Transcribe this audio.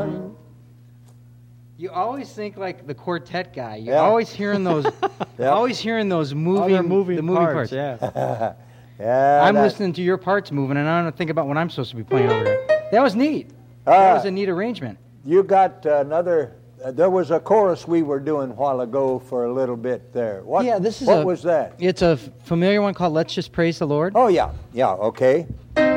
You always think like the quartet guy. You're Yeah. always hearing those. Yeah. Always hearing those Other moving parts. Yeah. Yeah, I'm that- listening to your parts moving, and I don't think about what I'm supposed to be playing over here. That was neat. That was a neat arrangement. You got another. There was a chorus we were doing a while ago for a little bit there. What? Yeah, this is what was that? It's a familiar one called "Let's Just Praise the Lord." Oh yeah, okay.